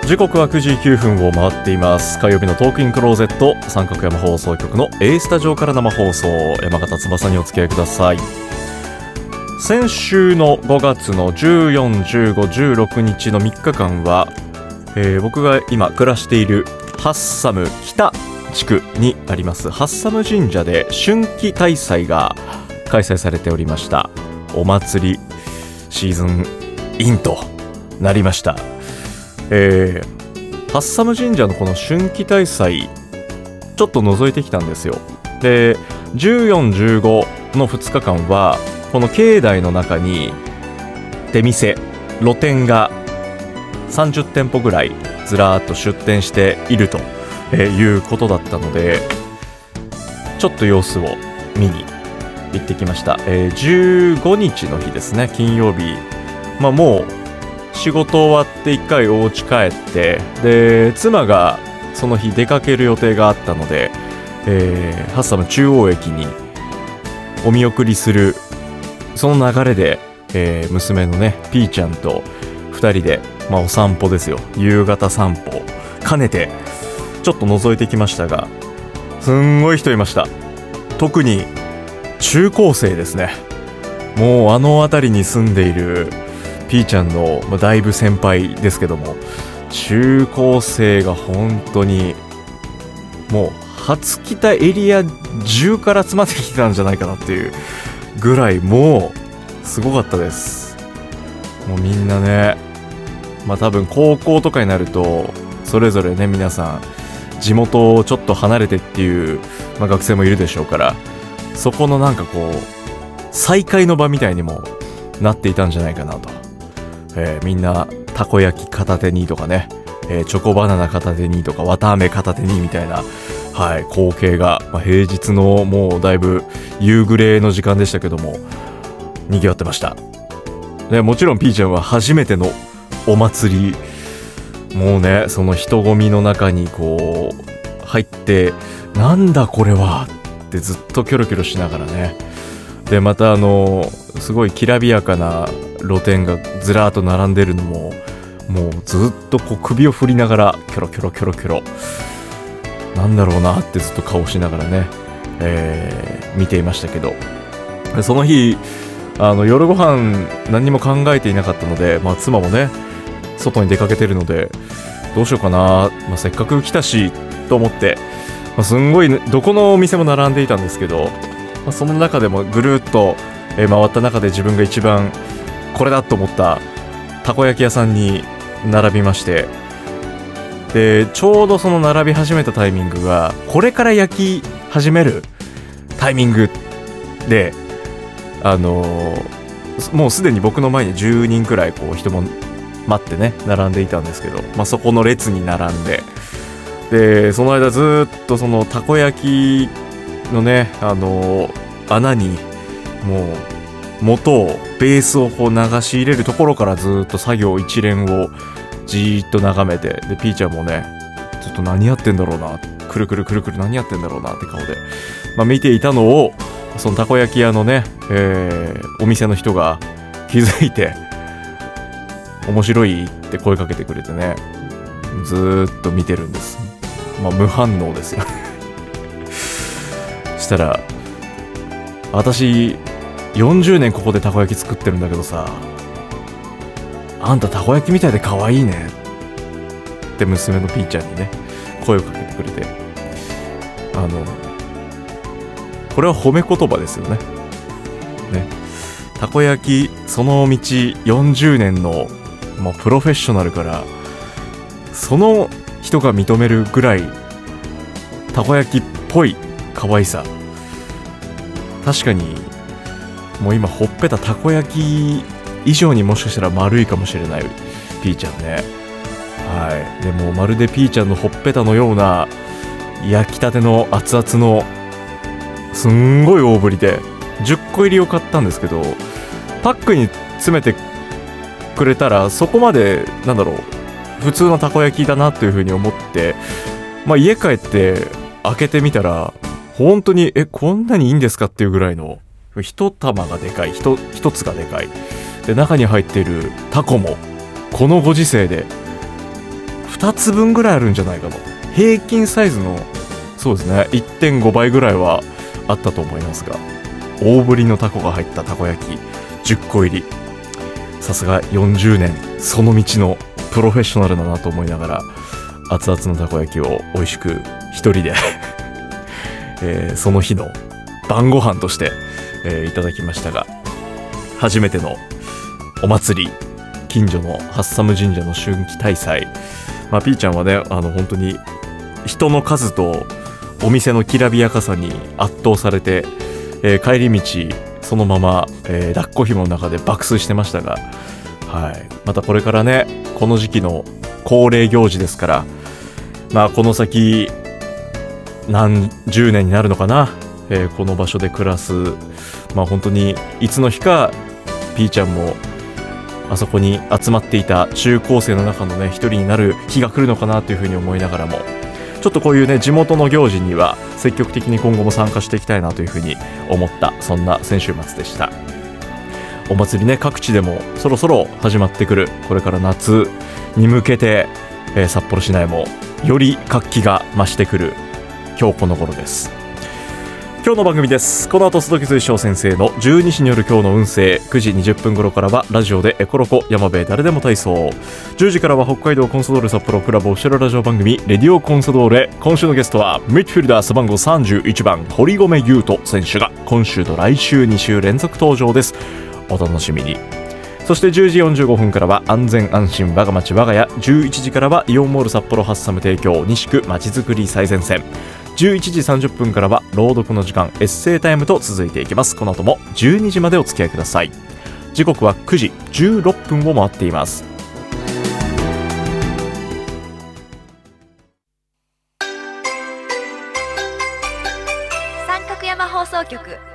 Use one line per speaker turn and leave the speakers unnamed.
時刻は9時9分を回っています。火曜日のトークインクローゼット、三角山放送局の A スタジオから生放送、山形翼にお付き合いください。先週の5月の14、15、16日の3日間は、僕が今暮らしているハッサム北地区にありますハッサム神社で春季大祭が開催されておりました。お祭りシーズンインとなりました。ハッサム神社のこの春季大祭ちょっと覗いてきたんですよ。で14、15の2日間はこの境内の中に出店露店が30店舗ぐらいずらーっと出店しているということだったので、ちょっと様子を見に行ってきました。15日の日ですね、金曜日。もう仕事終わって一回お家帰って、で妻がその日出かける予定があったので、ハッサム中央駅にお見送りするその流れで、娘のねピーちゃんと2人で、お散歩ですよ、夕方散歩兼ねてちょっと覗いてきましたが、すんごい人いました。特に中高生ですね。もうあの辺りに住んでいるピーちゃんのだいぶ先輩ですけども、中高生が本当にもう初北エリア中から集まってきたんじゃないかなっていうぐらい、もうすごかったです。もうみんなね、多分高校とかになるとそれぞれね、皆さん地元をちょっと離れてっていう、学生もいるでしょうから、そこのなんかこう再会の場みたいにもなっていたんじゃないかなと。みんなたこ焼き片手にとかね、チョコバナナ片手にとか綿飴片手にみたいな、光景が、平日のもうだいぶ夕暮れの時間でしたけども賑わってました。でもちろんピーちゃんは初めてのお祭り、もうねその人混みの中にこう入って、なんだこれはってずっとキョロキョロしながらね、でまたすごいきらびやかな露店がずらーっと並んでるのも、もうずっとこう首を振りながらキョロキョロキョロキョロ、なんだろうなってずっと顔しながらね、見ていましたけど、その日夜ご飯何にも考えていなかったので、妻もね外に出かけてるのでどうしようかな、せっかく来たしと思って、すんごい、どこのお店も並んでいたんですけど、その中でもぐるっと回った中で自分が一番これだと思ったたこ焼き屋さんに並びまして、でちょうどその並び始めたタイミングがこれから焼き始めるタイミングで、もうすでに僕の前に10人くらいこう人も待ってね並んでいたんですけど、そこの列に並んで、でその間ずっとそのたこ焼きのね穴にもう元をベースをこう流し入れるところからずっと作業一連をじーっと眺めて、でピーちゃんもねちょっと何やってんだろうな、くるくるくるくる何やってんだろうなって顔で、見ていたのをそのたこ焼き屋のね、お店の人が気づいて面白いって声かけてくれてね、ずーっと見てるんです。無反応ですよしたら、私40年ここでたこ焼き作ってるんだけどさ、あんたたこ焼きみたいで可愛いねって娘のピーちゃんにね声をかけてくれて、これは褒め言葉ですよね。たこ焼きその道40年のプロフェッショナルから、その人が認めるぐらいたこ焼きっぽい可愛さ、確かにもう今ほっぺたたこ焼き以上にもしかしたら丸いかもしれないピーちゃんね。でもまるでピーちゃんのほっぺたのような焼きたての熱々のすんごい大ぶりで10個入りを買ったんですけど、パックに詰めてくれたらそこまで普通のたこ焼きだなというふうに思って、家帰って開けてみたら本当にこんなにいいんですかっていうぐらいの一玉がでかい、一つがでかいで、中に入っているタコもこのご時世で 2つ分ぐらいあるんじゃないかと。平均サイズのそうですね 1.5 倍ぐらいはあったと思いますが、大ぶりのタコが入ったたこ焼き10個入り、さすが40年その道のプロフェッショナルだなと思いながら、熱々のたこ焼きを美味しく一人でその日の晩ご飯として、いただきましたが、初めてのお祭り、近所のハッサム神社の春季大祭、ピーちゃんはね本当に人の数とお店のきらびやかさに圧倒されて、帰り道そのまま、抱っこ紐の中で爆睡してましたが、はい、またこれからねこの時期の恒例行事ですから、この先何十年になるのかな、この場所で暮らす、本当にいつの日かピーちゃんもあそこに集まっていた中高生の中のね一人になる日が来るのかなというふうに思いながらも、ちょっとこういうね地元の行事には積極的に今後も参加していきたいなというふうに思った、そんな先週末でした。お祭りね各地でもそろそろ始まってくる、これから夏に向けて、札幌市内もより活気が増してくる今日この頃です。今日の番組です。この後鈴木水晶先生の12時による今日の運勢、9時20分頃からはラジオでエコロコ山辺誰でも体操、10時からは北海道コンサドーレ札幌クラブオフィシャルラジオ番組レディオコンサドーレ。今週のゲストはミッドフィルダー背番号31番堀米雄斗選手が今週と来週2週連続登場です。お楽しみに。そして10時45分からは安全安心我が町我が家、11時からはイオンモール札幌ハッサム提供西区まちづくり最前線、11時30分からは朗読の時間エッセイタイムと続いていきます。この後も12時までお付き合いください。時刻は9時16分を回っています。
三角山放送局